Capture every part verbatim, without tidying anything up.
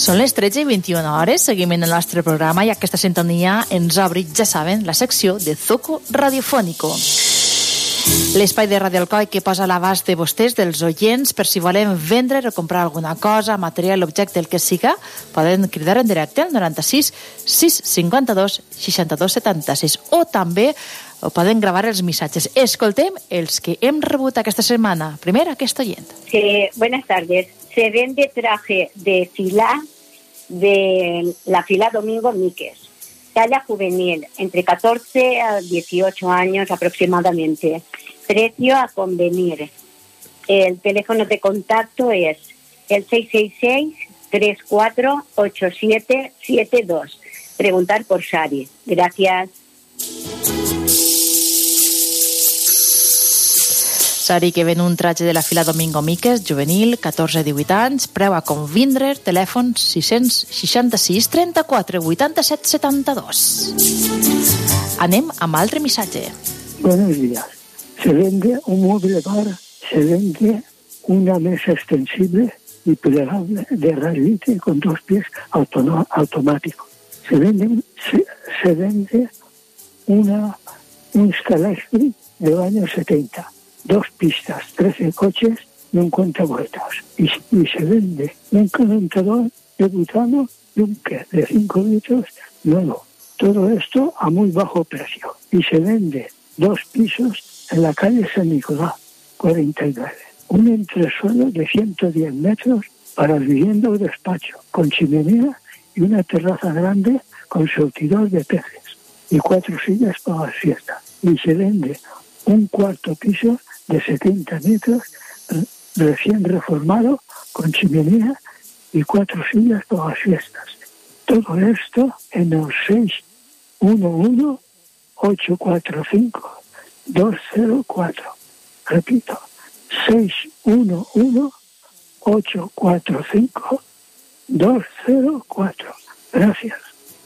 Són les tretze i vint-i-una hores, seguim en el nostre programa i aquesta sintonia ens obri, ja saben, la secció de Zoco Radiofónico. L'espai de Radio Alcoi que posa a l'abast de vostès, dels oients, per si volen vendre o comprar alguna cosa, material, objecte, el que siga, poden cridar en directe al noranta-sis sis cinquanta-dos seixanta-dos setanta-sis o també o poden gravar els missatges. Escoltem els que hem rebut aquesta setmana. Primer, aquest oient. Eh, buenas tardes. Se vende traje de fila de la fila Domingo Míquez, talla juvenil, entre catorce a dieciocho años aproximadamente. Precio a convenir. El teléfono de contacto es el seis seis seis, tres cuatro ocho siete siete dos. Preguntar por Sari. Gracias. Sari, que ven un traje de la fila Domingo Míquez, juvenil, catorze a divuit anys, preu a convindre, telèfon sis seixanta-sis, trenta-quatre, vuitanta-set, setanta-dos. Anem amb altre missatge. Buenos días. Se vende un mueble bar, se vende una mesa extensible y plegable de rayite con dos pies autono- automáticos. Se vende, se, se vende una, un Scalextric de años setenta. Dos pistas, trece coches y un cuentavueltas. Y, y se vende un calentador de butano y un que de cinco litros nuevo. Todo esto a muy bajo precio. Y se vende dos pisos en la calle San Nicolás, cuarenta y nueve. Un entresuelo de ciento diez metros para vivienda o despacho, con chimenea y una terraza grande con surtidor de peces. Y cuatro sillas para las fiestas. Y se vende un cuarto piso de setenta metros, recién reformado, con chimenea y cuatro sillas para las fiestas. Todo esto en el seis uno uno, ocho cuatro cinco, dos cero cuatro. Repito, seis uno uno, ocho cuatro cinco, dos cero cuatro. Gracias.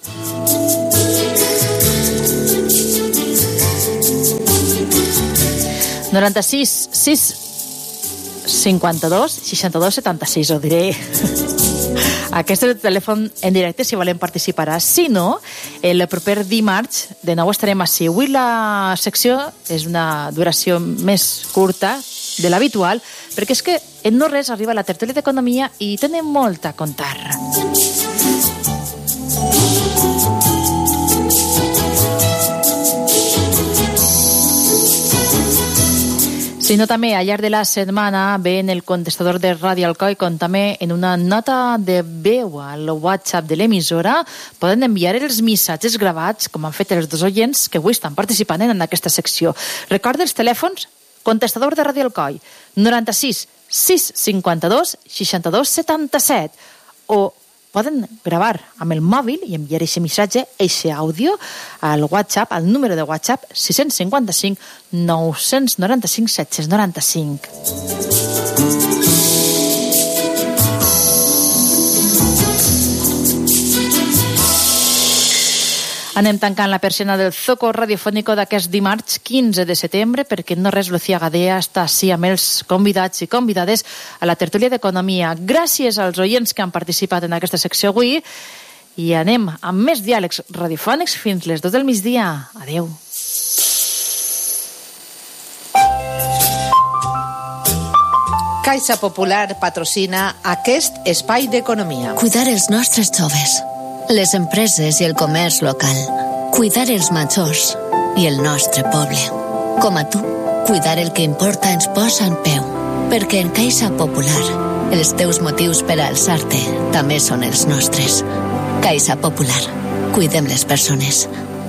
noranta-sis sis cinquanta-dos seixanta-dos setanta-sis, ho diré. Aquest és el telèfon en directe si volen participar. Si no, el proper dimarts de nou estarem així. Avui la secció és una duració més curta de l'habitual, perquè és que en no res arriba la tertúlia d'economia i tenem molt a contar. Sinó també al llarg de la setmana ve en el contestador de Ràdio Alcoi, com també en una nota de veu al WhatsApp de l'emissora, poden enviar els missatges gravats, com han fet els dos oients que avui estan participant en aquesta secció. Recorda els telèfons, contestador de Ràdio Alcoi, noranta-sis sis cinquanta-dos seixanta-dos setanta-set, o poden gravar amb el mòbil i enviar aquest missatge, aquest àudio, al WhatsApp, al número de WhatsApp sis cinc cinc, nou nou cinc, set nou cinc. Anem tancant la persiana del Zoco Radiofónico d'aquest dimarts quinze de setembre, perquè no res, Lucía Gadea està així amb els convidats i convidades a la tertúlia d'economia. Gràcies als oients que han participat en aquesta secció avui i anem amb més diàlegs radiofònics fins les dos del migdia. Adeu. Caixa Popular patrocina aquest espai d'economia. Cuidar els nostres joves, les empreses i el comerç local. Cuidar els majors i el nostre poble. Com a tu, cuidar el que importa ens posa en peu. Perquè en Caixa Popular, els teus motius per a alçar-te també són els nostres. Caixa Popular. Cuidem les persones.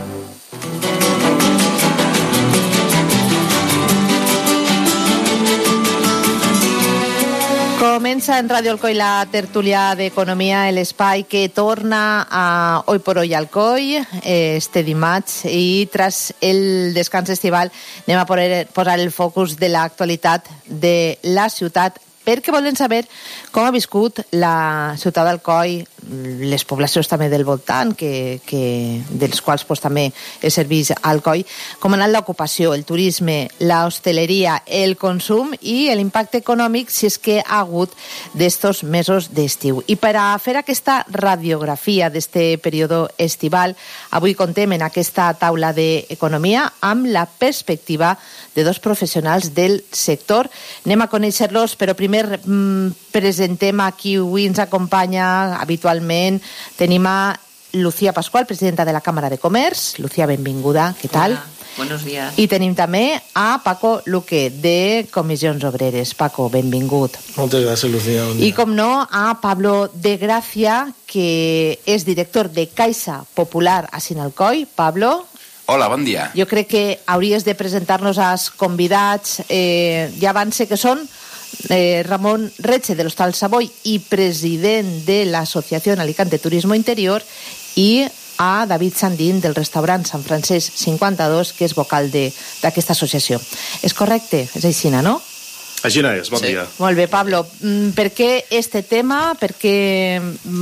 Comença en Ràdio Alcoi la tertúlia d'economia, l'espai que torna a Hoy por Hoy Alcoi este dimarts, i tras el descans estival anem a posar el focus de l'actualitat de la ciutat, perquè volen saber com ha viscut la ciutat d'Alcoi les poblacions també del voltant, que, que, dels quals pues, també és serveix Alcoi, com ha anat l'ocupació, el turisme, la hosteleria, el consum i l'impacte econòmic si és que ha hagut d'estos mesos d'estiu. I per a fer aquesta radiografia d'este període estival, avui contem en aquesta taula d'economia amb la perspectiva de dos professionals del sector. Anem a conèixer-los, però primer mmm, presentem a qui avui ens acompanya habitualment. Tenim a Lucía Pascual, presidenta de la Cámara de Comerç. Lucía, benvinguda. Què tal? Hola, buenos días. I tenim també a Paco Luque, de Comissions Obreres. Paco, benvingut. Moltes gràcies, Lucía. Bon dia. I, com no, a Pablo de Gracia, que és director de Caixa Popular a Sinalcoi. Pablo... Hola, bon dia. Jo crec que hauries de presentar-nos als convidats. Eh, ja avance que són eh, Ramon Retxe, de l'Hostal Savoy i president de l'Associació Alicante Turismo Interior, i a David Sandín, del restaurant Sant Francesc cinquanta-dos, que és vocal d'aquesta associació. És correcte? És així, no? Així és, bon sí. dia. Molt bé, Pablo. Per què este tema? Per què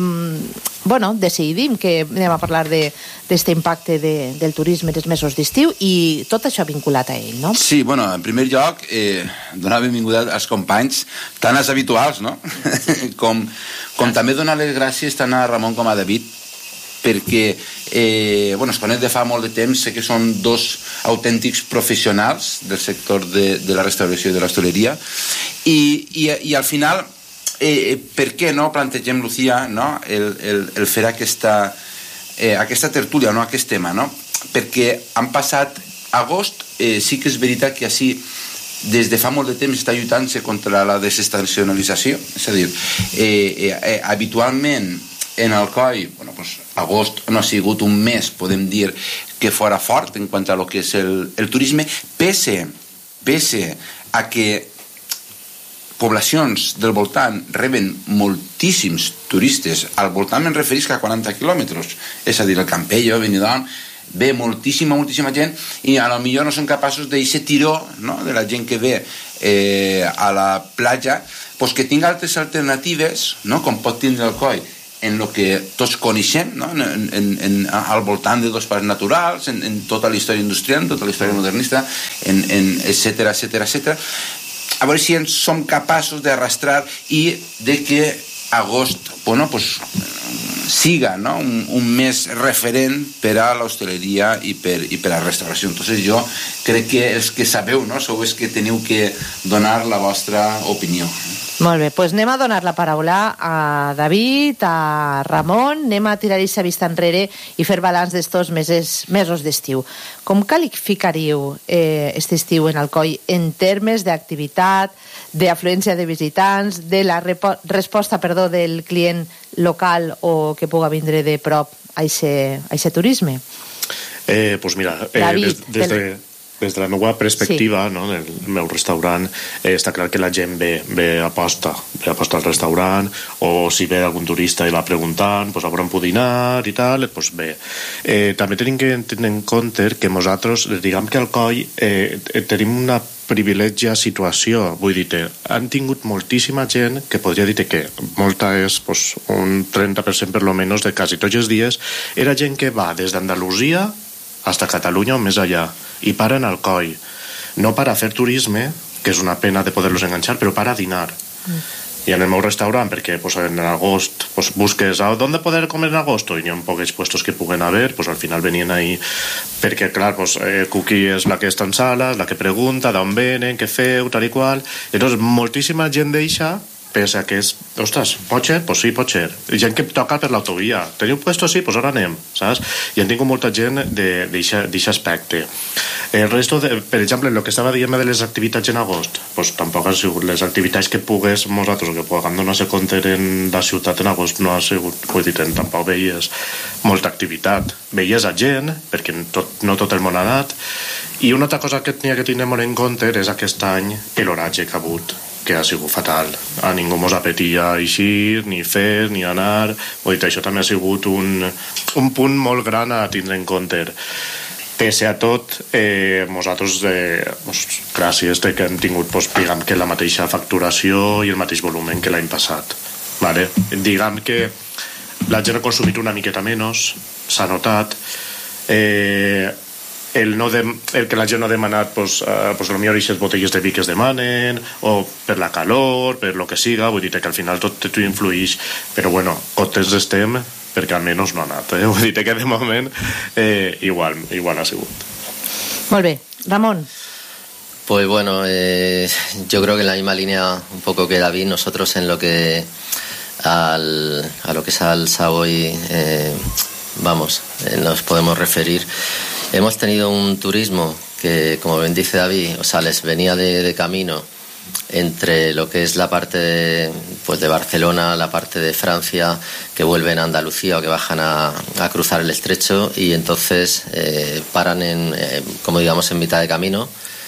bueno, decidim que anem a parlar d'aquest impacte de, del turisme dels mesos d'estiu i tot això vinculat a ell, no? Sí, bueno, en primer lloc, eh, donar benvinguda als companys, tant als habituals, no? com, com també donar les gràcies tant a Ramon com a David, perquè eh, bueno, es coneix de fa molt de temps, sé que són dos autèntics professionals del sector de, de la restauració i de l'hostaleria, i, i, i al final eh, per què no plantegem, Lucía, no? el, el, el fer aquesta, eh, aquesta tertúlia, no? Aquest tema, no? Perquè han passat agost, eh, sí que és veritat que així des de fa molt de temps està lluitant-se contra la desestacionalització, és a dir, eh, eh, habitualment en Alcoi, bueno, pues, agost no ha sigut un mes, podem dir, que fora fort en quant a lo que és el, el turisme, pese, pese a que poblacions del voltant reben moltíssims turistes. Al voltant me'n referisc a quaranta quilòmetres, és a dir, el Campello, Benidorm, ve moltíssima, moltíssima gent i a lo millor no són capaços d'aquest tiró, no?, de la gent que ve eh, a la platja, pues que tinga altres alternatives, no?, com pot tindre Alcoi, en el que tots coneixem, no? en, en, en, al voltant de dos parcs naturals, en, en tota la història industrial, en tota la història modernista, en, en etcètera, etcètera, etcètera. A veure si ens som capaços d'arrastrar i de que agost, bueno, pues, siga, no? un, un mes referent per a l'hostaleria i per, i per a la restauració. Entonces jo crec que els que sabeu, no? Sou els que teniu que donar la vostra opinió. Molt bé, doncs anem a donar la paraula a David, a Ramon, anem a tirar aquesta vista enrere i fer balanç d'estos mesos, mesos d'estiu. Com qualificaríeu eh, aquest estiu en Alcoi en termes d'activitat, d'afluència de visitants, de la repo- resposta perdó, del client local o que puga vindre de prop a aquest turisme? Eh, pues mira, eh, David, des, des de... Des de la meva perspectiva, sí. no, en el meu restaurant, eh, està clar que la gent ve, ve a posta, ve a posta al restaurant, o si ve algun turista i va preguntant, pues, a on puc dinar i tal, pues ve. Eh, també tenim que tenir en compte que nosaltres, diguem que al Alcoi, eh, tenim una privilegia situació, vull dir, han tingut moltíssima gent que podria dir que molta és pues, un trenta per cent per lo menos de quasi tots els dies, era gent que va des d'Andalusia hasta Catalunya o més allà, i para en Alcoi, no para fer turisme, que és una pena de poder-los enganxar, però para dinar. Mm. I en el meu restaurant, perquè pues, en agost pues, busques a on poder comer en agosto i n'hi ha pocs puestos que puguen haver, pues, al final venien ahí, perquè clar, pues, eh, Cookie és la que està en sala, la que pregunta d'on venen, què feu, tal i qual. Llavors, moltíssima gent deixa, pese a que és, ostres, pot ser? Pues sí, pot ser. Gent que toca per l'autovia. Teniu puesto? Sí, pues ara anem, saps? I han tingut molta gent d'aquest aspecte. El resto, de, per exemple, el que estava dient de les activitats en agost, pues tampoc han sigut les activitats que pugues nosaltres, que puguem donar-se compte en la ciutat en agost, no ha sigut, vull dir, tampoc veies molta activitat. Veies a gent, perquè tot, no tot el món ha anat, i una altra cosa que n'hi ha que tenir molt en compte és aquest any l'oratge que ha hagut, que ha sigut fatal. A ningú mos apetia eixir, ni fer, ni anar. Vull dir, això també ha sigut un, un punt molt gran a tindre en compte. Pese a tot, eh, nosaltres, eh, pues, gràcies de que hem tingut, pues, diguem que la mateixa facturació i el mateix volumen que l'any passat. Vale? Diguem que la gent ha consumit una miqueta menys, s'ha notat. Eh, el, no de, el que la gent no ha demanat, pues, uh, pues potser aquestes botelles de vi que es demanen, o per la calor, per lo que siga, vull dir que al final tot t'ho influeix, però bueno, contents estem perquè almenys no ha anat, eh? Vull dir que de moment eh, igual, igual ha sigut. Molt bé, Ramón. Pues bueno, eh, yo creo que en la misma línea un poco que David, nosotros en lo que al, a lo que es al Savoy, eh, vamos, eh, nos podemos referir. Hemos tenido un turismo que, como bien dice David, o sea, les venía de, de camino entre lo que es la parte de, pues de Barcelona, la parte de Francia, que vuelven a Andalucía o que bajan a, a cruzar el estrecho, y entonces eh, paran en, eh, como digamos, en mitad de camino.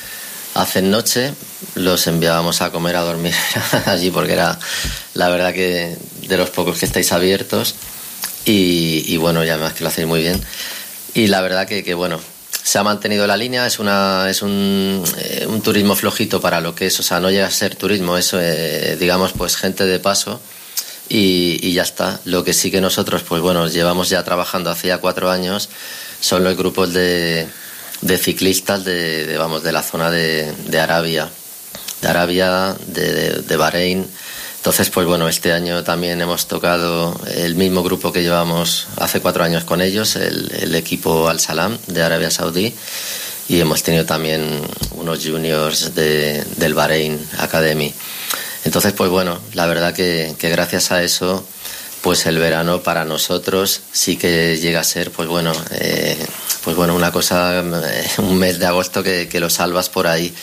Hacen noche, los enviábamos a comer, a dormir allí, porque era la verdad que de los pocos que estáis abiertos, y, y bueno, ya además que lo hacéis muy bien, y la verdad que, que bueno, se ha mantenido la línea. Es una es un, eh, un turismo flojito para lo que es, o sea, no llega a ser turismo, eso eh, digamos, pues gente de paso, y, y ya está. Lo que sí que nosotros, pues bueno, llevamos ya trabajando hace ya cuatro años, son los grupos de de ciclistas de, de vamos de la zona de, de Arabia de Arabia de, de, de Bahrein. Entonces, pues bueno, este año también hemos tocado el mismo grupo que llevamos hace cuatro años con ellos, el, el equipo Al Salam de Arabia Saudí, y hemos tenido también unos juniors de, del Bahrein Academy. Entonces, pues bueno, la verdad que, que gracias a eso, pues el verano para nosotros sí que llega a ser, pues bueno, eh, pues bueno, una cosa, un mes de agosto que, que lo salvas por ahí,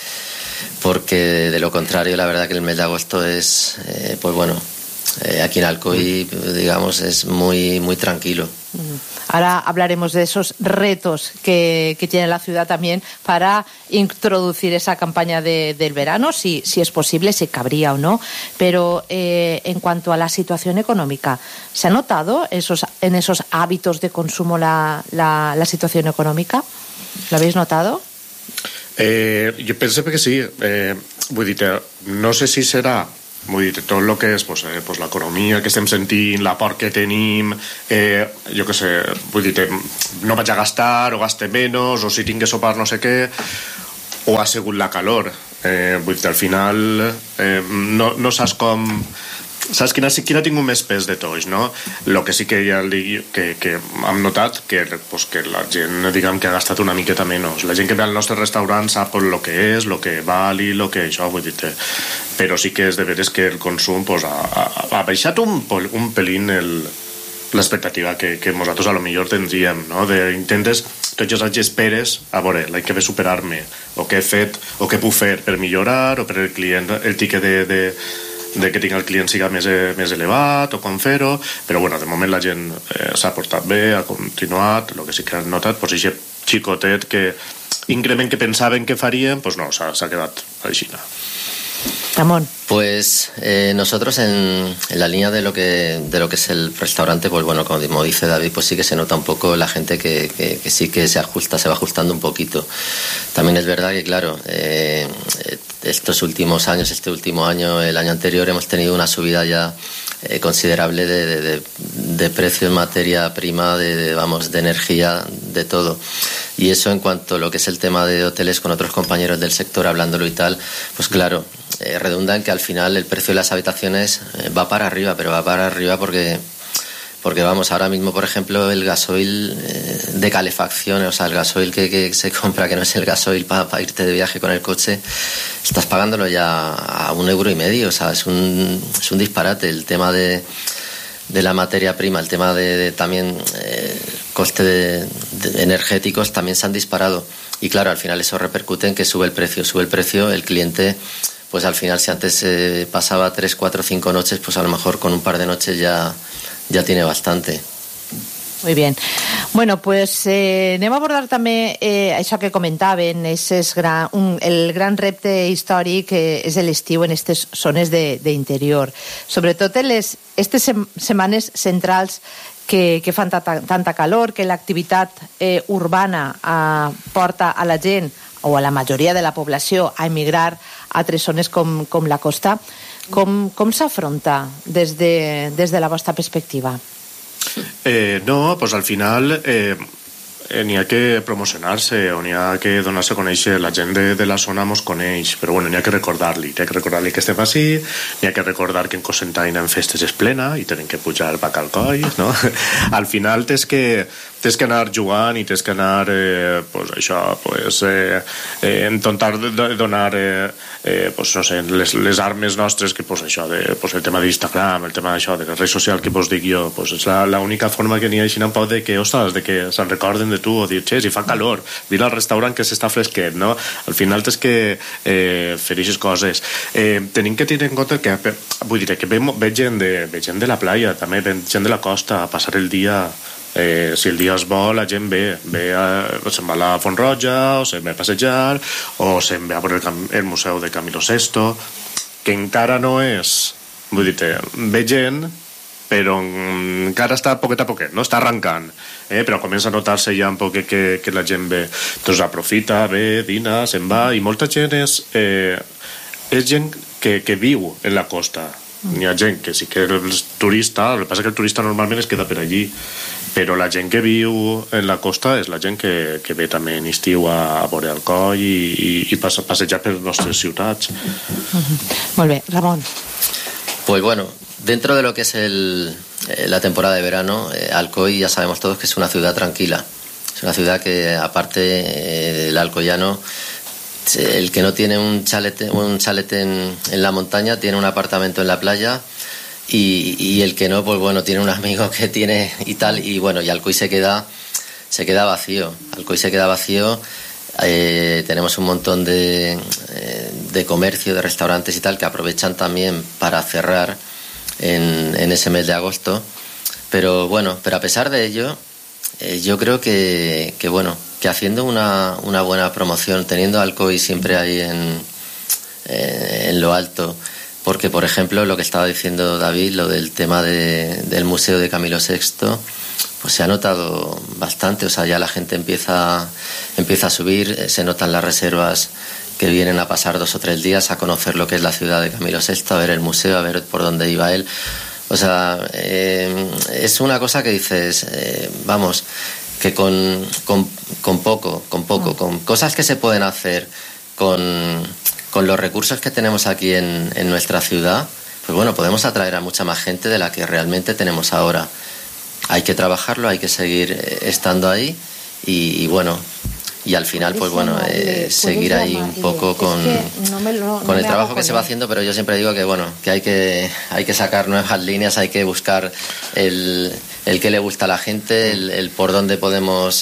porque de lo contrario, la verdad que el mes de agosto es, eh, pues bueno, eh, aquí en Alcoy, digamos, es muy, muy tranquilo. Ahora hablaremos de esos retos que, que tiene la ciudad también para introducir esa campaña de, del verano, si, si es posible, si cabría o no. Pero eh, en cuanto a la situación económica, ¿se ha notado esos, en esos hábitos de consumo la, la, la situación económica? ¿Lo habéis notado? Eh, jo penso que sí. Eh, vull dir, no sé si serà, vull dir, tot el que és pues, eh, pues, l'economia que estem sentint, la por que tenim, eh, jo què sé, vull dir, no vaig a gastar o gaste menys, o si tinc que sopar no sé què, o ha sigut la calor. Eh, vull dir, al final eh, no, no saps com... Saps quina, quina ha tingut més pes de tots, no? El que sí que ja dic, que, que hem notat que, pues, que la gent, diguem, que ha gastat una miqueta menys. La gent que ve al nostre restaurant sap el que és, el que val i el que això, vull dir, però sí que és de veres que el consum pues, ha, ha, ha baixat un, un pelín l'expectativa que, que nosaltres a lo millor tindríem, no? De, intentes tots els anys esperes a veure, l'any que ve superar-me, o què he fet, o què puc fer per millorar, o per el client, el tiquet de... de de que tinc el client siga més, eh, més elevat o com fer-ho, però bueno, de moment la gent eh, s'ha portat bé, ha continuat. El que sí que han notat, pues, aquest xicotet que increment que pensaven que faríem, pues no, s'ha, s'ha quedat així. Ramón. Pues eh, nosotros en, en la línea de lo que de lo que es el restaurante, pues bueno, como dice David, pues sí que se nota un poco la gente que, que, que sí que se ajusta, se va ajustando un poquito. También es verdad que, claro, eh, estos últimos años, este último año, el año anterior, hemos tenido una subida ya eh, considerable de, de, de, de precio en materia prima, de, de, vamos, de energía, de todo. Y eso en cuanto a lo que es el tema de hoteles, con otros compañeros del sector hablándolo y tal, pues claro, eh, redunda en que al final el precio de las habitaciones eh, va para arriba, pero va para arriba porque, porque vamos, ahora mismo, por ejemplo, el gasoil eh, de calefacción, o sea, el gasoil que, que se compra, que no es el gasoil para pa irte de viaje con el coche, estás pagándolo ya a un euro y medio, o sea, es un, es un disparate el tema de... de la materia prima, el tema de, de también eh, coste de, de energéticos también se han disparado, y claro, al final eso repercute en que sube el precio, sube el precio, el cliente, pues al final si antes eh, pasaba tres, cuatro, cinco noches, pues a lo mejor con un par de noches ya, ya tiene bastante. Muy bien. Bueno, pues eh, anem a abordar també eh, això que comentaven, és gran, un, el gran repte històric que és l'estiu en aquestes zones d'interior. Sobretot en les estes setmanes centrals que, que fan tanta, tanta calor, que l'activitat eh, urbana eh, porta a la gent o a la majoria de la població a emigrar a altres zones com, com la costa. Com, com s'afronta des de, des de la vostra perspectiva? Eh, no, pues al final eh, eh, n'hi ha que promocionar-se o n'hi ha que donar-se a conèixer. La gent de, de la zona mos coneix, però bueno, n'hi ha que recordar-li n'hi ha que recordar-li que estem així, n'hi ha que recordar que en Cocentaina en festes és plena i tenen que pujar pa Calcoi, no? Al final tens que tens que anar jugant i tens que anar eh, pues això, pues eh, eh, intentar donar eh, eh, pues no sé, les, les armes nostres, que pues això, de, pues el tema d'Instagram, el tema d'això, de la red social que vos dic jo, pues és la, la única forma que n'hi ha així un poc de que, ostres, de que se'n recorden de tu o dir, che, si fa calor, vine al restaurant que s'està fresquet, no? Al final tens que eh, fer aquestes coses. Eh, tenim que tenir en compte que, vull dir, que ve, ve, gent de, ve gent de la playa, també ve gent de la costa a passar el dia. Eh, si el dia es bo, la gent ve, ve a, se'n va a la Font Roja o se'n ve a passejar o se'n ve a veure el, el museu de Camilo Sesto, que encara no és, vull dir, ve gent però encara està poquet a poquet, no? Està arrencant, eh? Però comença a notar-se ja un poc que, que la gent ve, doncs aprofita, ve, dina, se'n va, i molta gent és, eh, és gent que, que viu en la costa. N'hi ha gent que sí que és turista, el que passa que el turista normalment es queda per allí, però la gent que viu en la costa és la gent que, que ve també en estiu a, a veure Alcoi i, i, i passe, passejar per les nostres ciutats. Molt bé, Ramon. Pues bueno, dentro de lo que es el, eh, la temporada de verano, eh, Alcoi ya sabemos todos que es una ciudad tranquila. Es una ciudad que, aparte eh, del alcoyano, el que no tiene un chalet, un chalet en, en la montaña tiene un apartamento en la playa, y, y el que no, pues bueno, tiene un amigo que tiene y tal, y bueno, y Alcoi se queda se queda vacío. Alcoi se queda vacío. Eh, tenemos un montón de, eh, de comercio, de restaurantes y tal, que aprovechan también para cerrar en, en ese mes de agosto. Pero bueno, pero a pesar de ello, eh, yo creo que, que bueno, que haciendo una, una buena promoción, teniendo Alcoi siempre ahí en, eh, en lo alto, porque por ejemplo lo que estaba diciendo David, lo del tema de, del Museo de Camilo Sexto, pues se ha notado bastante. O sea, ya la gente empieza, empieza a subir, se notan las reservas que vienen a pasar dos o tres días a conocer lo que es la ciudad de Camilo Sexto, a ver el museo, a ver por dónde iba él. O sea, eh, es una cosa que dices, eh, vamos, que con, con, con poco, con poco, con cosas que se pueden hacer con, con los recursos que tenemos aquí en, en nuestra ciudad, pues bueno, podemos atraer a mucha más gente de la que realmente tenemos ahora. Hay que trabajarlo, hay que seguir estando ahí y, y bueno, y al final pues bueno, eh, seguir ahí un poco con, con el trabajo que se va haciendo, pero yo siempre digo que bueno, que hay que hay que sacar nuevas líneas, hay que buscar el, el que le gusta a la gente, el, el por dónde podemos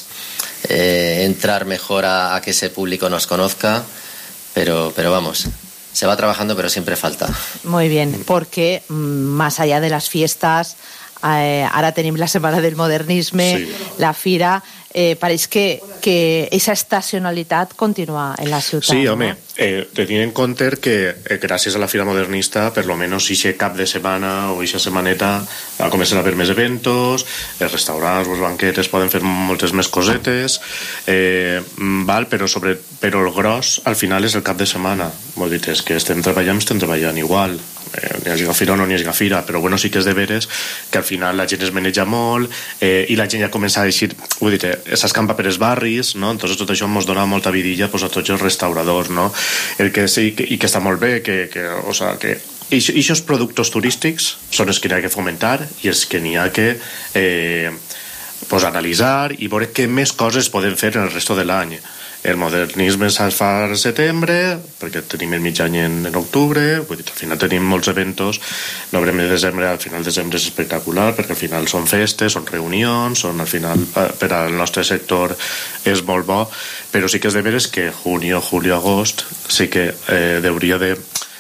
eh, entrar mejor a, a que ese público nos conozca, pero, pero vamos, se va trabajando, pero siempre falta. Muy bien, porque más allá de las fiestas, Eh, ara tenim la Setmana del Modernisme, sí. La Fira, eh, pareix que, que aquesta estacionalitat continua en la ciutat. Sí, home, no? eh, tenint en compte que eh, gràcies a la Fira Modernista, per lo menos ixe cap de setmana o ixa setmaneta a començar a haver més eventos, els restaurants, els banquetes poden fer moltes més cosetes, eh, val, però, sobre, però el gros al final és el cap de setmana. Vol dir, és que estem treballant, estem treballant igual. Eh, ni hagi fira o no ni hagi fira, però bueno, sí que és de veres que al final la gent es maneja molt, eh, i la gent ja comença a eixir, vull dir, s'escampa per els barris, no? Entonces tot això ens dona molta vidilla pues, a tots els restauradors, no? El que sí, que, i que està molt bé, que, que, o sea, que aquests productes turístics són els que n'hi ha que fomentar i els que n'hi ha que eh, pues, analitzar i veure què més coses poden fer en el resto de l'any. El modernisme es fa al setembre, perquè tenim el mig any en, en octubre, vull dir, al final tenim molts eventos, novembre i desembre, al final desembre és espectacular, perquè al final són festes, són reunions, són al final, per al nostre sector és molt bo, però sí que és de veres que junio, julio, agost, sí que eh, hauria de,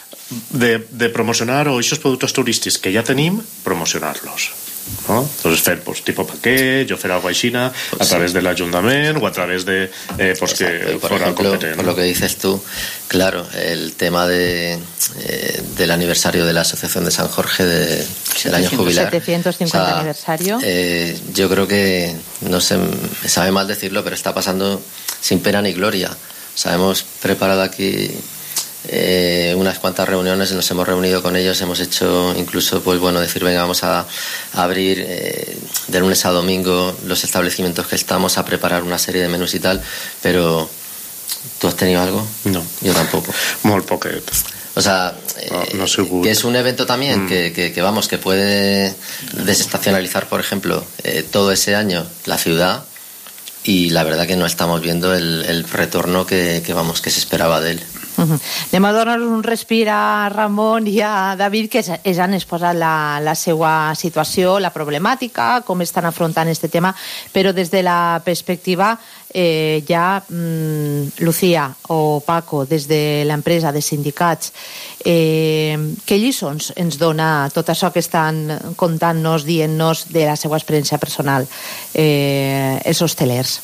de, de promocionar o aquests productes turístics que ja tenim, promocionar-los. ¿no? Entonces fer pues, tipo paquet, yo fer algo així a pues través sí. del ayuntamiento o a través de eh, pues que por ejemplo, por lo que dices tú, claro, el tema de eh, del aniversario de la Asociación de San Jorge de, del año jubilar, setecientos cincuenta o sea, aniversario, eh, yo creo que no sé, me sabe mal decirlo, pero está pasando sin pena ni gloria. O sea, hemos preparado aquí eh, unas cuantas reuniones, nos hemos reunido con ellos, hemos hecho incluso, pues bueno, decir, venga, vamos a, a abrir eh, de lunes a domingo los establecimientos que estamos, a preparar una serie de menús y tal, pero ¿tú has tenido algo? No. Yo tampoco. Molt poquet. O sea, eh, no, no sé, que es un evento también mm. que, que, que, vamos, que puede desestacionalizar, por ejemplo, eh, todo ese año la ciudad, y la verdad que no estamos viendo el, el retorno que, que, vamos, que se esperaba de él. Uh-huh. Anem a donar un respir a Ramon i a David, que ells han exposat la, la seva situació, la problemàtica, com estan afrontant este tema, però des de la perspectiva eh, ja mm, Lucía o Paco, des de l'empresa, de sindicats, eh, què lliçons ens dona tot això que estan contant-nos, dient-nos de la seva experiència personal eh, els hostelers?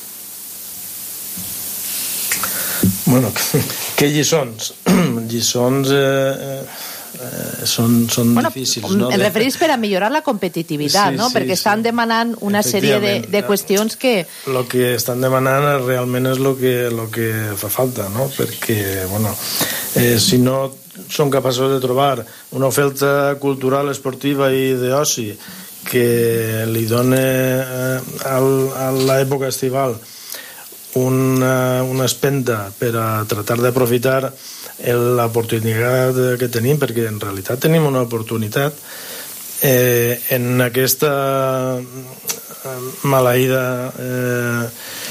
Bueno, què lliçons? Lliçons eh, eh, són, són bueno, difícils, no? Em referís per a millorar la competitivitat, sí, no? Sí, perquè estan sí. demanant una sèrie de, de qüestions que... El que estan demanant realment és el que, lo que fa falta, no? Perquè, bueno, eh, si no són capaços de trobar una oferta cultural, esportiva i d'oci que li doni eh, a l'època estival una, una espenta per a tratar d'aprofitar l'oportunitat que tenim, perquè en realitat tenim una oportunitat eh, en aquesta maleïda eh,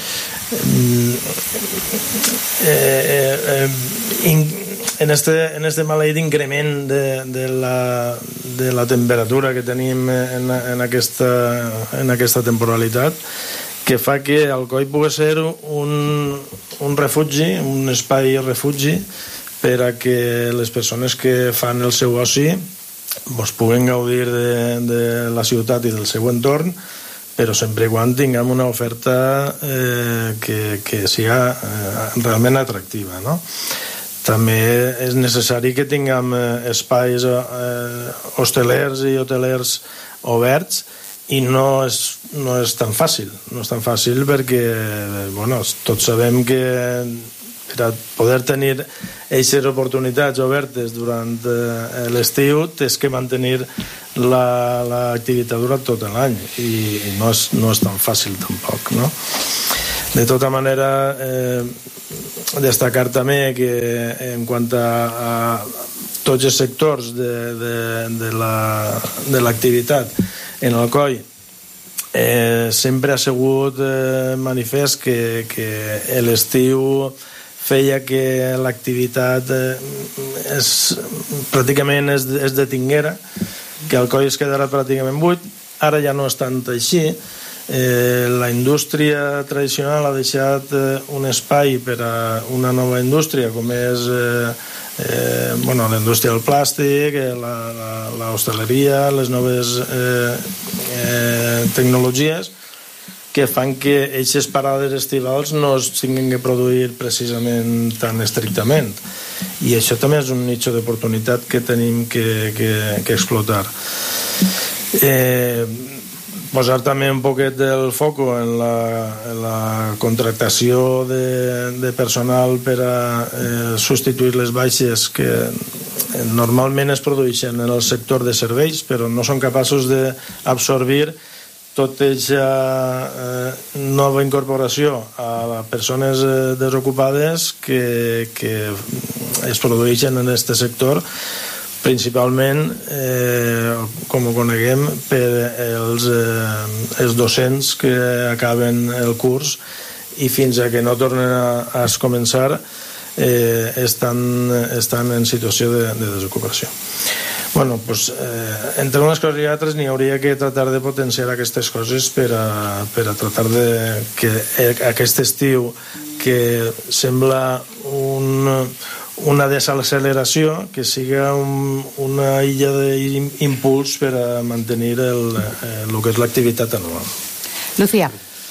eh, eh, in, en este, en este maleït increment de, de, la, de la temperatura que tenim en, en, aquesta, en aquesta temporalitat, que fa que Alcoi pugui ser un, un refugi, un espai refugi per a que les persones que fan el seu oci pues, puguen gaudir de, de la ciutat i del seu entorn, però sempre i quan tinguem una oferta eh, que, que sigui eh, realment atractiva, no? També és necessari que tinguem espais eh, hostelers i hotelers oberts, i no és, no és tan fàcil, no és tan fàcil perquè, bueno, tots sabem que per a poder tenir aquestes oportunitats obertes durant eh, l'estiu tens que mantenir l'activitat la, durant tot l'any i, i no, és, no és tan fàcil tampoc, no? De tota manera, eh, destacar també que en quant a, a tots els sectors de, de, de l'activitat la, en Alcoi eh, sempre ha sigut eh, manifest que, que l'estiu feia que l'activitat eh, és, pràcticament es, es detinguera, que Alcoi es quedarà pràcticament buit. Ara ja no és tant així. Eh, la indústria tradicional ha deixat eh, un espai per a una nova indústria com és eh, eh, bueno, la indústria del plàstic, la, la, la hostaleria, les noves eh, eh, tecnologies que fan que aquestes parades estivals no es tinguin que produir precisament tan estrictament, i això també és un nicho d'oportunitat que tenim que, que, que explotar. Eh, posar també un poquet del foco en la, en la contractació de, de personal per a eh, substituir les baixes que normalment es produeixen en el sector de serveis, però no són capaços d'absorbir tota aquesta eh, nova incorporació a persones eh, desocupades que, que es produeixen en aquest sector, principalment, eh, com ho coneguem, per els, eh, els docents que acaben el curs i fins a que no tornen a, a començar eh, estan, estan en situació de, de desocupació. Bueno, pues, eh, entre unes coses i altres n'hi hauria que tratar de potenciar aquestes coses per a, per a tratar de que aquest estiu, que sembla un, una desaceleració, que siga un, una illa d'impuls per a mantenir el, el que es l'activitat anual. Lucía.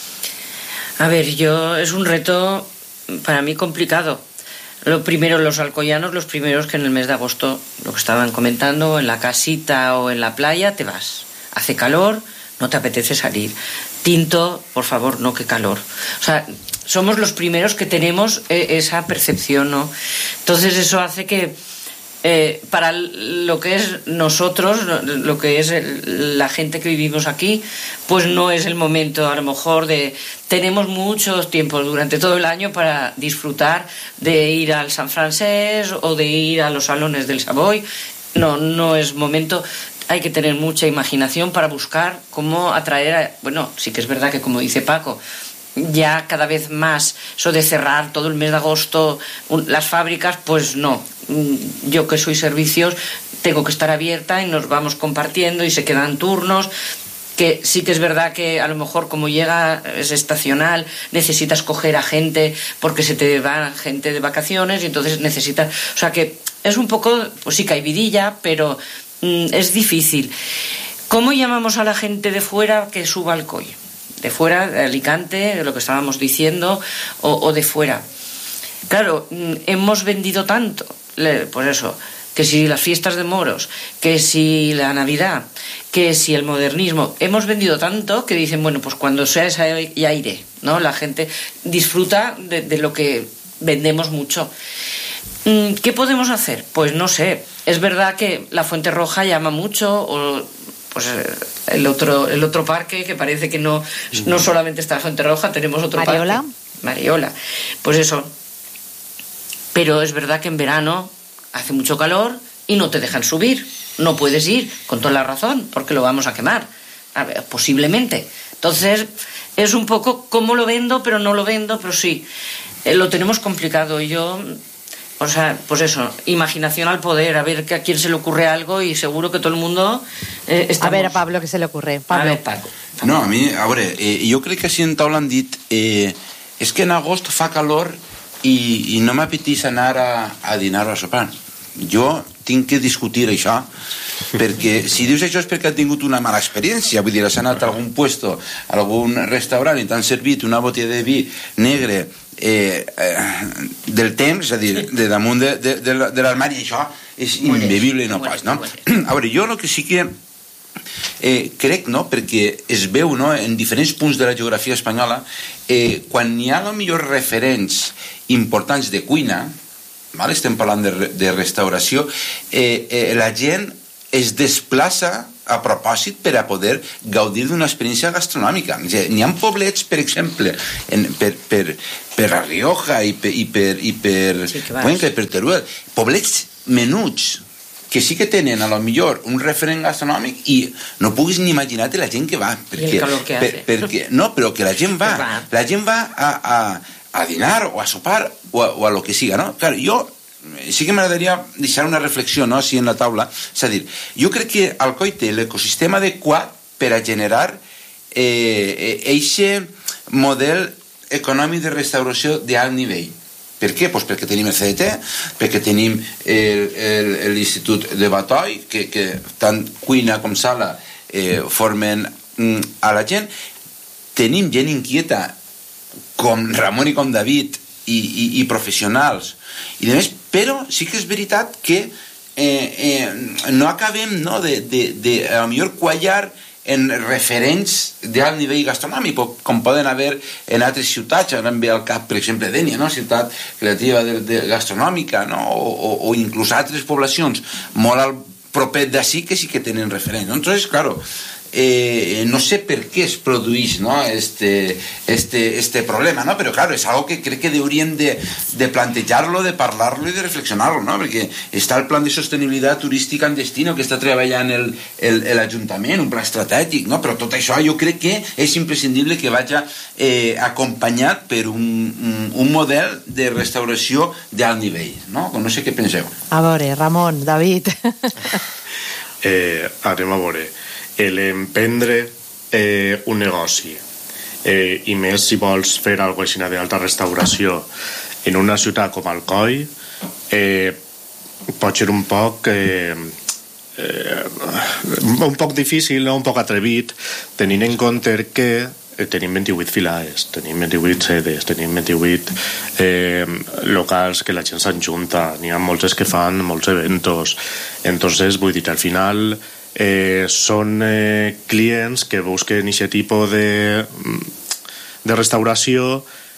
A ver, yo es un reto para mí complicado. Lo primero, los alcoyanos, los primeros que en el mes de agosto, lo que estaban comentando, en la casita o en la playa, te vas. Hace calor, no te apetece salir. Tinto, por favor, no, qué calor. O sea, somos los primeros que tenemos eh, esa percepción, ¿no? Entonces eso hace que eh, para lo que es nosotros, lo que es el, la gente que vivimos aquí, pues no es el momento a lo mejor de... Tenemos muchos tiempos durante todo el año para disfrutar de ir al San Francés o de ir a los salones del Savoy. No, no es momento. Hay que tener mucha imaginación para buscar cómo atraer a... Bueno, sí que es verdad que, como dice Paco, ya cada vez más eso de cerrar todo el mes de agosto un, las fábricas, pues no. Yo que soy servicios tengo que estar abierta y nos vamos compartiendo y se quedan turnos, que sí que es verdad que a lo mejor como llega es estacional, necesitas coger a gente porque se te va gente de vacaciones y entonces necesitas, o sea que es un poco, pues sí que hay vidilla, pero mm, es difícil. ¿Cómo llamamos a la gente de fuera que suba al C O I? De fuera, de Alicante, de lo que estábamos diciendo, o, o de fuera. Claro, hemos vendido tanto, pues eso, que si las fiestas de moros, que si la Navidad, que si el modernismo, hemos vendido tanto que dicen, bueno, pues cuando sea esa ya iré, ¿no? La gente disfruta de, de lo que vendemos mucho. ¿Qué podemos hacer? Pues no sé, es verdad que la Fuente Roja llama mucho, o pues el otro el otro parque que parece que no no solamente está la Fuente Roja, tenemos otro Mariola. parque Mariola, pues eso, pero es verdad que en verano hace mucho calor y no te dejan subir, no puedes ir, con toda la razón, porque lo vamos a quemar, a ver, posiblemente. Entonces es un poco cómo lo vendo, pero no lo vendo, pero sí, eh, lo tenemos complicado. Y yo, o sea, pues eso, imaginación al poder, a ver que a quién se le ocurre algo y seguro que todo el mundo eh, estamos... A ver a Pablo, ¿qué se le ocurre? Pablo. A ver, Paco. No, a mi, a veure, eh, jo crec que si en taula han dit eh, és que en agost fa calor i, i no m'apeteix anar a, a dinar o a sopar. Jo tinc que discutir això, perquè si dius això és perquè ha tingut una mala experiència, vull dir, has anat a algun puesto, a algun restaurant i t'han servit una botella de vi negre eh, eh, del temps, és a dir, de damunt de, de, de, de l'armari, i això és imbebible i no pas, no? A veure, jo el que sí que eh, crec, no?, perquè es veu, no?, en diferents punts de la geografia espanyola, eh, quan hi ha, potser, referents importants de cuina, val? Estem parlant de, de restauració, eh, eh, la gent es desplaça a propòsit per a poder gaudir d'una experiència gastronòmica. N'hi ha poblets, per exemple, en, per, per, per La Rioja i per, i per, i per, sí, Cuenca i per Teruel, poblets menuts que sí que tenen a lo millor un referent gastronòmic i no puguis ni imaginar-te la gent que va. Perquè, el calor que hace. Per, perquè, no, però que la gent va. La gent va a, a, a dinar o a sopar o a, o a lo que siga, no? Clar, jo sí que m'agradaria deixar una reflexió, no?, així en la taula. És a dir, jo crec que Alcoi té l'ecosistema adequat per a generar eh, eixe model econòmic de restauració d'alt nivell. Per què? Pues perquè tenim el C D T, perquè tenim l'Institut de Batoi, que, que tant cuina com sala eh, formen mm, a la gent. Tenim gent inquieta com Ramon i com David i, i, i professionals i de més, però sí que és veritat que eh, eh, no acabem, no, de, de, de a lo millor quallar en referents d'alt nivell gastronòmic, com poden haver en altres ciutats. Ara em ve al cap, per exemple, Dénia, no?, ciutat creativa de, de gastronòmica, no?, o, o, o inclús altres poblacions molt al propet d'ací que sí que tenen referents, no? Entonces, claro, eh, no sé per què es produeix, no?, este, este, este problema, no? Però claro, és algo que crec que hauríem de, de plantejar-lo, de parlar-lo i de reflexionar-lo, no? Perquè està el plan de sostenibilitat turística en destino que està treballant l'Ajuntament, un pla estratègic, no? Però tot això jo crec que és imprescindible que vagi eh, acompanyat per un, un, un model de restauració d'alt nivell, no? No sé què penseu. A veure, Ramon, David. eh, anem a veure. L'emprendre eh, un negoci eh, i més si vols fer alguna cosa d'alta restauració en una ciutat com Alcoi eh, pot ser un poc eh, eh, un poc difícil, no? Un poc atrevit, tenint en compte que eh, tenim vint-i-vuit filades, tenim vint-i-vuit sedes, tenim vint-i-vuit eh, locals que la gent s'enjunta, n'hi ha molts que fan molts eventos, entonces vull dir, al final Eh, són eh, clients que busquen aquest tipus de, de restauració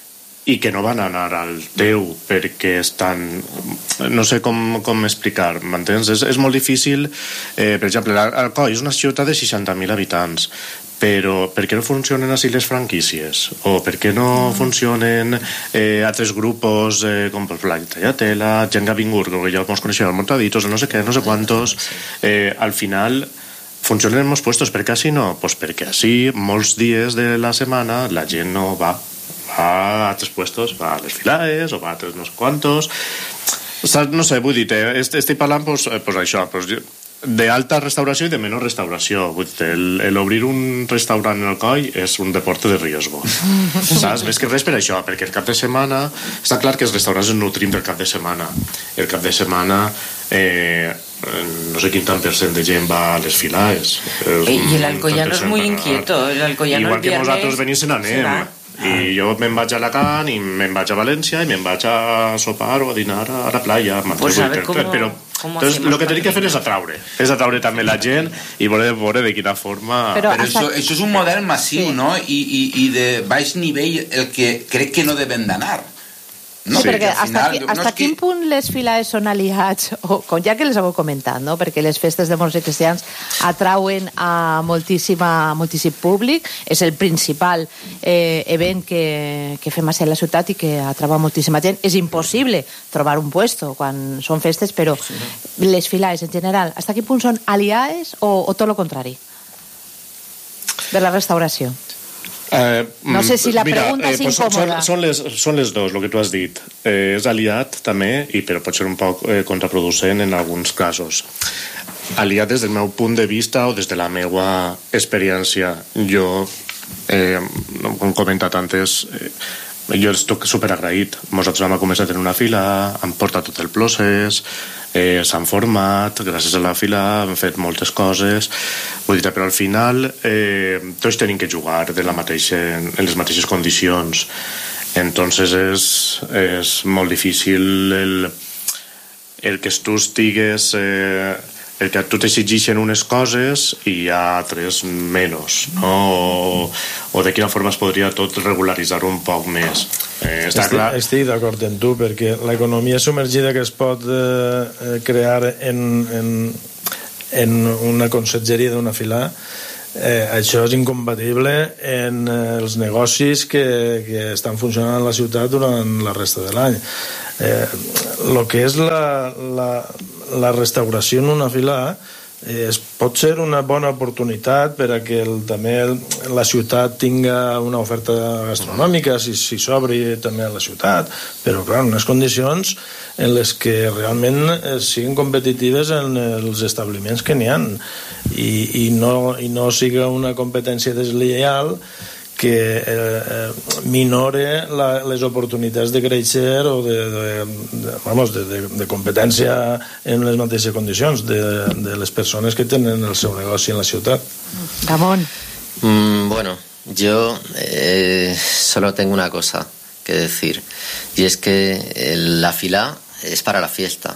i que no van anar al teu perquè estan... no sé com, com explicar, m'entens? És, és molt difícil, eh, per exemple, Alcoi és una ciutat de seixanta mil habitants, però per què no funcionen així les franquícies? O per què no mm. funcionen eh, altres grupos eh, com per la Tallatela, gent que ha vingut, que ja ens coneixem, els Montaditos, no sé què, no sé quantos, eh, al final funcionen en molts puestos. Per què així no? Pues perquè així molts dies de la setmana la gent no va va a altres puestos, va a les filaes o va a altres no sé quantos, no sé, vull dir, estic parlant pues, pues això, pues, d'alta restauració i de menor restauració. Vull dir, el, el obrir un restaurant en Alcoi és un deporte de riesgo, saps? Més que res per això, perquè el cap de setmana està clar que els restaurants es nutrim del cap de setmana. El cap de setmana eh, no sé quin tant per cent de gent va a les filaes. I l'alcoiano és molt inquieto. Igual que nosaltres venint se n'anem. I jo me'n vaig a Alacant i me'n vaig a València i me'n vaig a sopar o a dinar a la playa, pues a ver cómo, però entonces lo que tenim que fer és atraure és atraure també la gent i voler veure de quina forma però, però això, això és un model massiu, sí. No? I, i, i de baix nivell el que crec que no deben d'anar. No, sí, perquè hasta, final, qui, hasta no quin que... punt les filaes són aliats, o com ja que les heu comentat, no? Perquè les festes de molts cristians atrauen a moltíssima, moltíssim públic, és el principal eh, event que, que fem a la ciutat i que atrau moltíssima gent. És impossible trobar un puesto quan són festes, però sí. Les filaes en general, hasta quin punt són aliades o, o tot el contrari de la restauració? Eh, no sé si la pregunta mira, eh, és incòmoda. Són, són, les, són les dos, el que tu has dit. Eh, és aliat també, i però pot ser un poc eh, contraproducent en alguns casos. Aliat des del meu punt de vista o des de la meva experiència. Jo, eh, com he comentat antes, eh, jo estic superagraït. Nosaltres vam començar a tenir una fila, hem portat tot el procés, eh, s'han format, gràcies a la fila han fet moltes coses, vull dir, però al final eh, tots tenim que jugar de la mateixa, en les mateixes condicions, entonces és, és molt difícil el, el que tu estigues eh, el que a tu t'exigeixen unes coses i a altres menys, no? O, o de quina forma es podria tot regularitzar un poc més. Eh, està estic, clar. Estic d'acord amb tu, perquè l'economia submergida que es pot eh, crear en, en, en una consergeria d'una fila, eh, això és incompatible en eh, els negocis que, que estan funcionant a la ciutat durant la resta de l'any. Eh, lo que és la, la, la restauració en una fila eh, pot ser una bona oportunitat per a que el, també el, la ciutat tinga una oferta gastronòmica, si, si s'obri també a la ciutat, però clar, unes condicions en les que realment eh, siguin competitives en els establiments que n'hi ha i, i, no, i no siga una competència deslleial que eh, minore la, les oportunitats de créixer o de, de, de, vamos, de, de, de competència en les mateixes condicions de, de les persones que tenen el seu negoci en la ciutat. Ramon. Mm, bueno, yo eh, solo tengo una cosa que decir, y es que el, la fila es para la fiesta.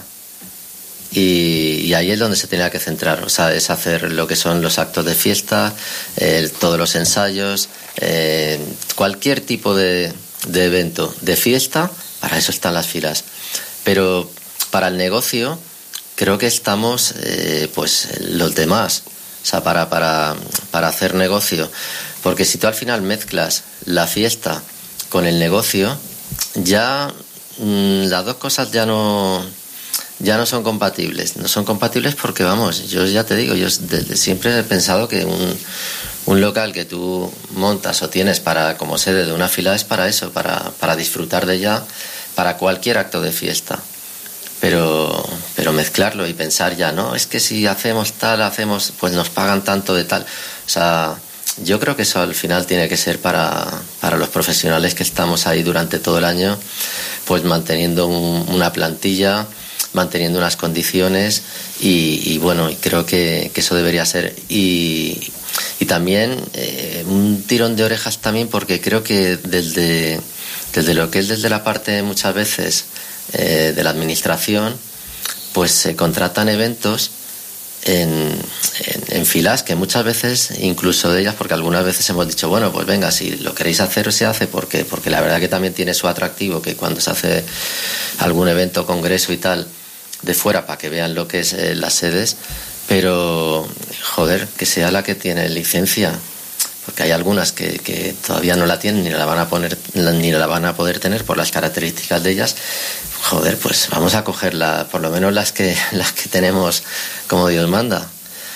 Y, y ahí es donde se tenía que centrar, o sea, es hacer lo que son los actos de fiesta, eh, todos los ensayos, eh, cualquier tipo de, de evento de fiesta, para eso están las filas. Pero para el negocio creo que estamos eh, pues los demás, o sea, para, para, para hacer negocio, porque si tú al final mezclas la fiesta con el negocio, ya mmm, las dos cosas ya no... ya no son compatibles. No son compatibles porque, vamos, yo ya te digo, yo desde siempre he pensado que un, un local que tú montas o tienes para como sede de una fila es para eso, para, para disfrutar de ella, para cualquier acto de fiesta. Pero, pero mezclarlo y pensar ya, ¿no? Es que si hacemos tal, hacemos, pues nos pagan tanto de tal. O sea, yo creo que eso al final tiene que ser para, para los profesionales que estamos ahí durante todo el año, pues manteniendo un, una plantilla, manteniendo unas condiciones y, y bueno, creo que, que eso debería ser y, y también eh, un tirón de orejas también, porque creo que desde, desde lo que es desde la parte muchas veces eh, de la administración, pues se contratan eventos en, en, en filas que muchas veces, incluso de ellas, porque algunas veces hemos dicho, bueno, pues venga, si lo queréis hacer, se hace, porque, porque la verdad que también tiene su atractivo, que cuando se hace algún evento, congreso y tal, de fuera, para que vean lo que es eh, las sedes, pero, joder, que sea la que tiene licencia, porque hay algunas que, que todavía no la tienen ni la van a poner ni la van a poder tener por las características de ellas. Joder, pues vamos a cogerla, por lo menos las que las que tenemos como Dios manda.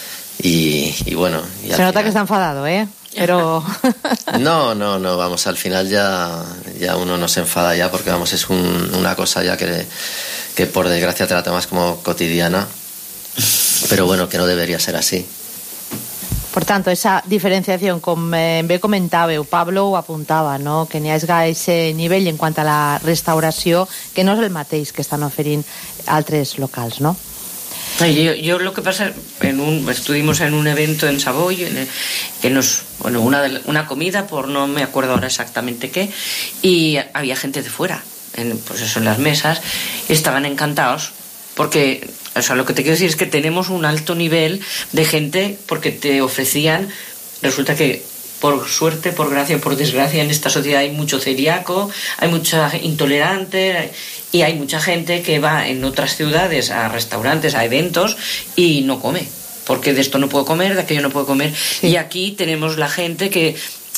Y, y bueno, y se nota final... que está enfadado, ¿eh? Pero no, no, no, vamos, al final ya ya uno no se enfada ya, porque vamos, es un, una cosa ya que que por desgracia te la tomas como cotidiana, pero bueno, que no debería ser así. Por tanto, esa diferenciación, com eh, bé comentàveu, Pablo ho apuntava, no? Que n'hi ha aquest nivell en quant a la restauració que no és el mateix que estan oferint altres locals, ¿no? Yo, yo lo que pasa, en un, estuvimos en un evento en Savoy, en el, que nos, bueno, una, de, una comida por no me acuerdo ahora exactamente qué, y había gente de fuera, en, pues eso, en las mesas, y estaban encantados, porque, o sea, lo que te quiero decir es que tenemos un alto nivel de gente, porque te ofrecían, resulta que por suerte, por gracia, por desgracia, en esta sociedad hay mucho celíaco, hay mucha intolerante y hay mucha gente que va en otras ciudades a restaurantes, a eventos y no come, porque de esto no puedo comer, de aquello no puedo comer. Sí. Y aquí tenemos la gente que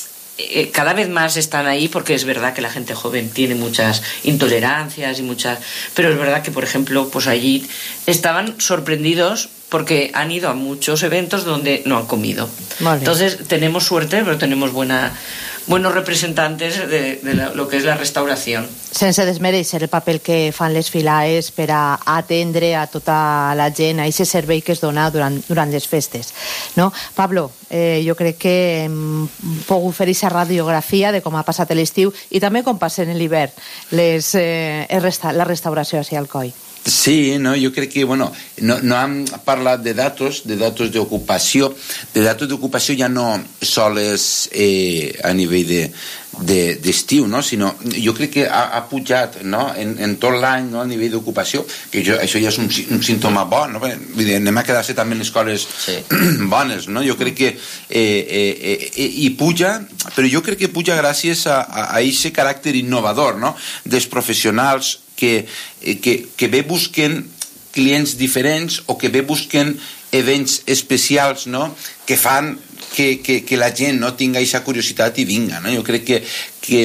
eh, cada vez más están ahí, porque es verdad que la gente joven tiene muchas intolerancias y muchas, pero es verdad que, por ejemplo, pues allí estaban sorprendidos porque han ido a muchos eventos donde no han comido. Vale. Entonces tenemos suerte, pero tenemos buena, buenos representantes de, de la, lo que es la restauración. Sense desmereixer el paper que fan les filaes per a atendre a tota la gent, a aquest servei que es dona durant, durant les festes, no? Pablo, eh, jo crec que hem pogut fer aquesta radiografia de com ha passat l'estiu i també com passen l'hivern les, eh, la restauració a Alcoi. Sí, no, yo creo que, bueno, no, no han parlat de datos, de datos d'ocupació, de datos d'ocupació ja no sols eh, a nivell de, de, d'estiu, no? Sinó, jo crec que ha, ha pujat, no? en, en tot l'any, no? A nivell d'ocupació, que jo, això ja és un, un símptoma bo, no? Vull dir, anem a quedar-se també en les coses sí. bones, no? Jo crec que eh, eh, eh, i puja, però jo crec que puja gràcies a, a, a aquest caràcter innovador, no? Dels professionals que, que, que bé busquen clients diferents o que bé busquen events especials, no? Que fan que, que, que la gent no tinga aquesta curiositat i vinga, no? Jo crec que, que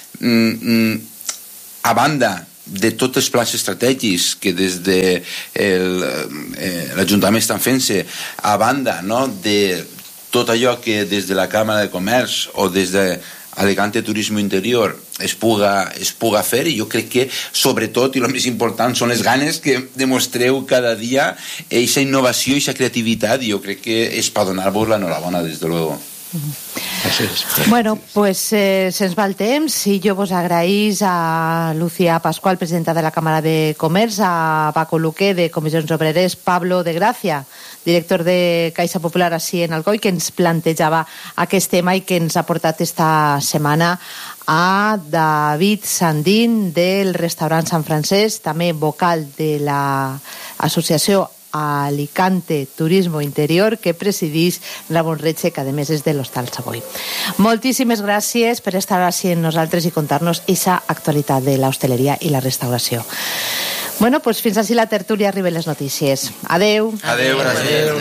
mm, a banda de tots els plans estratègics que des de el, eh, l'Ajuntament estan fent-se, a banda, no? De tot allò que des de la Càmera de Comerç o des de Alicante Turisme Interior es puga, es puga fer, i jo crec que sobretot, i el més important, són les ganes que demostreu cada dia, aquesta innovació i aquesta creativitat, i jo crec que és per donar-vos l'enhorabona, des de luego. Uh-huh. Bueno, pues eh, se'ns va el temps i jo vos agraïs a Lucía Pascual, presidenta de la Càmera de Comerç, a Paco Luque, de Comissions Obreres, Pablo de Gracia, director de Caixa Popular així en Alcoi, que ens plantejava aquest tema i que ens ha portat esta setmana a David Sandín del restaurant Sant Francesc, també vocal de l'associació Alicante Turismo Interior, que presidís Ramon Retxe, que a més és de l'Hostal Savoy. Moltíssimes gràcies per estar així amb nosaltres i contar-nos aquesta actualitat de l'hostaleria i la restauració. Bueno, pues fins així la tertúlia, arriben les notícies. Adeu. Adeu, gràcies.